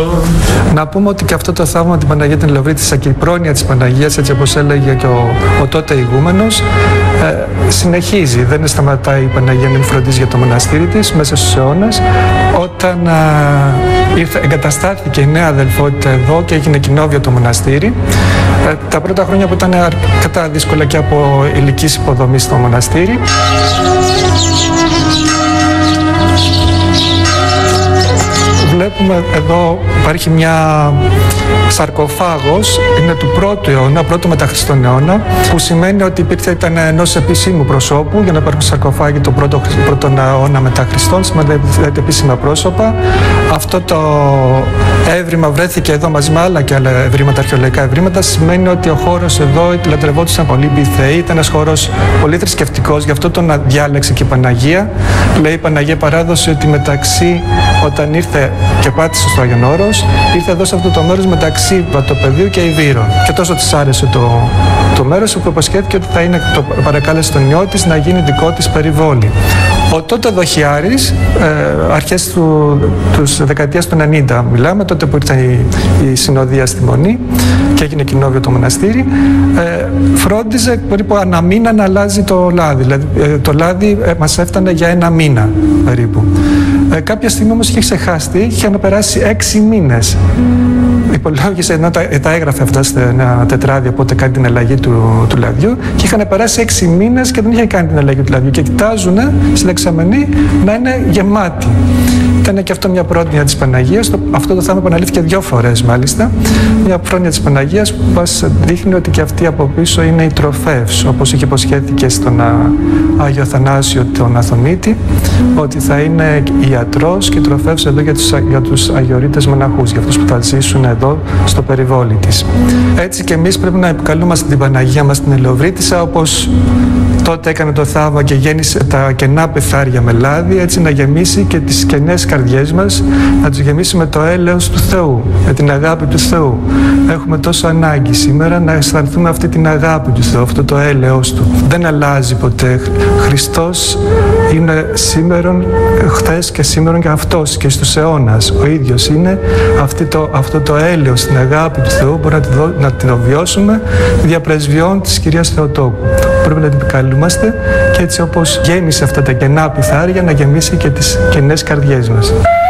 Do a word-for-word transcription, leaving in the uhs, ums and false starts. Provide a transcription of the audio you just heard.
Να πούμε ότι και αυτό το θαύμα την Παναγία την Ελεοβρύτισσα και η πρόνοια της Παναγίας, έτσι όπως έλεγε και ο, ο τότε ηγούμενος, ε, συνεχίζει. Δεν σταματάει η Παναγία να μην φροντίζει για το μοναστήρι της μέσα στους αιώνες. Όταν ε, ήρθε, εγκαταστάθηκε η νέα αδελφότητα εδώ και έγινε κοινόβιο το μοναστήρι, ε, τα πρώτα χρόνια που ήταν αρκετά δύσκολα και από ηλικής υποδομής στο μοναστήρι, βλέπουμε εδώ υπάρχει μια σαρκοφάγος, είναι του πρώτου αιώνα, πρώτου μετά Χριστόν αιώνα, που σημαίνει ότι υπήρχε, ήταν ενός επίσημου προσώπου. Για να υπάρχουν σαρκοφάγοι τον πρώτο, πρώτο αιώνα μετά Χριστόν, σημαίνει επίσημα πρόσωπα. Αυτό το έβριμα βρέθηκε εδώ μαζί με άλλα και άλλα ευρήματα, αρχαιολογικά ευρήματα. Σημαίνει ότι ο χώρος εδώ λατρευόντουσαν πολύ θεοί, ήταν ένας χώρος πολύ θρησκευτικός, γι' αυτό τον διάλεξε και η Παναγία. Λέει η Παναγία παράδοση ότι μεταξύ, όταν ήρθε και πάτησε στο Άγιον Όρος, ήρθε εδώ σε αυτό το μέρος μεταξύ Βατοπεδίου και Ιδύρων. Και τόσο της άρεσε το, το μέρος που υποσχέθηκε ότι θα είναι, το παρακάλεσε τον ιό της να γίνει δικό της περιβόλι. Ο τότε Δοχιάρης, ε, αρχές του, τους δεκαετίας του ενενήντα μιλάμε, τότε που ήρθε η, η συνοδεία στη Μονή και έγινε κοινόβιο το μοναστήρι, ε, φρόντιζε περίπου ένα μήνα να αλλάζει το λάδι. Δηλαδή, ε, το λάδι ε, μας έφτανε για ένα μήνα περίπου. Ε, κάποια στιγμή όμως είχε ξεχάσει, είχε να περάσει έξι μήνες. Υπολόγισε, ενώ τα, τα έγραφε αυτά σε ένα τετράδιο, πότε κάνει την αλλαγή του, του λαδιού, και είχαν περάσει έξι μήνες και δεν είχε κάνει την αλλαγή του λαδιού. Και κοιτάζουν στη δεξαμενή να είναι γεμάτη. Ήταν και αυτό μια πρόνοια της Παναγίας. Το, αυτό το θαύμα επαναλήφθηκε δύο φορές μάλιστα. Μια πρόνοια της Παναγίας που μας δείχνει ότι και αυτή από πίσω είναι η τροφεύς, όπως είχε υποσχέθηκε στον α, Άγιο Αθανάσιο τον Αθωνίτη, ότι θα είναι ιατρός και τροφεύς εδώ για τους, για τους αγιορείτες μοναχούς, για αυτούς που θα ζήσουν εδώ στο περιβόλι της. Έτσι και εμείς πρέπει να επικαλούμαστε την Παναγία μας την Ελεοβρύτισσα, όπως τότε έκανε το θαύμα και γέννησε τα κενά πεθάρια με λάδι, έτσι να γεμίσει και τις κενές καρδιές μας, να τους γεμίσει με το έλεος του Θεού, με την αγάπη του Θεού. Έχουμε τόσο ανάγκη σήμερα να αισθανθούμε αυτή την αγάπη του Θεού, αυτό το έλεος του. Δεν αλλάζει ποτέ. Χριστός είναι σήμερον, χθες και σήμερον και αυτός και στους αιώνας. Ο ίδιος είναι. Αυτή το, αυτό το έλεος, την αγάπη του Θεού, μπορούμε να, τη να την βιώσουμε διαπρεσβειών της Κυρίας Θεοτόκου. Πρέπει να την επικαλούμαστε και έτσι όπως γέμισε αυτά τα κενά πιθάρια να γεμίσει και τις κενές καρδιές μας.